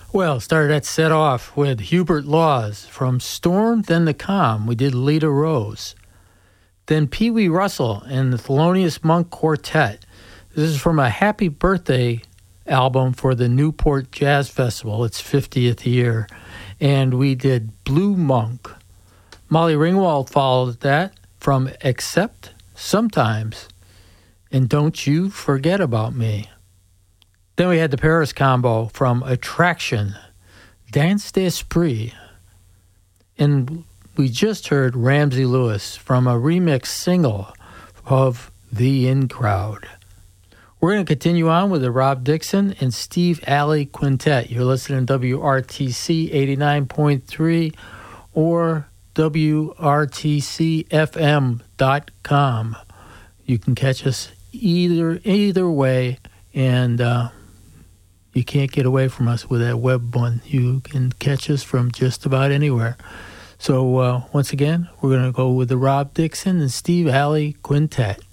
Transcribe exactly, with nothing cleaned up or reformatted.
Well, started that set off with Hubert Laws from Storm, then The Calm. We did Lita Rose. Then Pee Wee Russell and the Thelonious Monk Quartet. This is from a happy birthday album for the Newport Jazz Festival, its fiftieth year. And we did Blue Monk. Molly Ringwald followed that from Except Sometimes and Don't You Forget About Me. Then we had the Paris combo from Attraction, Dance d'Esprit. And we just heard Ramsey Lewis from a remix single of The In Crowd. We're going to continue on with the Rob Dixon and Steve Alley Quintet. You're listening to W R T C eighty-nine point three or W R T C F M dot com. You can catch us either either way, and uh, you can't get away from us with that web one. You can catch us from just about anywhere. So uh, once again, we're going to go with the Rob Dixon and Steve Alley Quintet.